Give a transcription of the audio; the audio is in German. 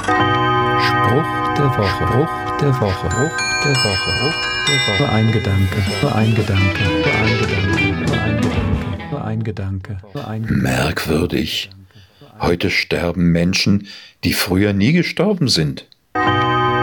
Spruch der Woche, Spruch der Woche, Spruch der Woche, Spruch der Woche. Nur ein Gedanke, nur ein Gedanke, nur ein Gedanke, nur ein Gedanke, nur ein Gedanke, nur ein Gedanke. Merkwürdig. Heute sterben Menschen, die früher nie gestorben sind.